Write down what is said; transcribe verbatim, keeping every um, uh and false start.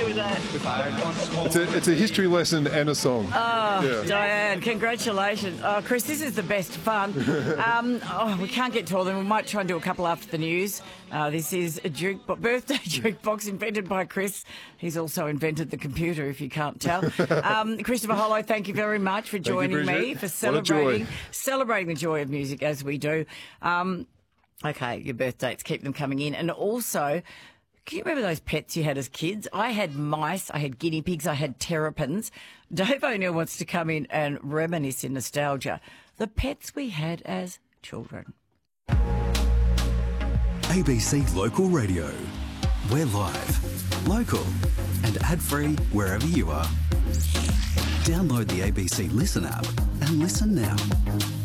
with that. It's a, it's a history lesson and a song. Oh, Yeah. Diane, congratulations. Oh, Chris, this is the best fun. Um, oh, we can't get to all of them. We might try and do a couple after the news. Uh, this is a juke birthday jukebox invented by Chris. He's also invented the computer, if you can't tell. Um, Christopher Hollow, thank you very much for joining you, me, for celebrating celebrating the joy of music as we do. Um, okay, your birth dates, keep them coming in. And also, can you remember those pets you had as kids? I had mice, I had guinea pigs, I had terrapins. Dave O'Neill wants to come in and reminisce in nostalgia. The pets we had as children. A B C Local Radio. We're live, local and ad-free wherever you are. Download the A B C Listen app and listen now.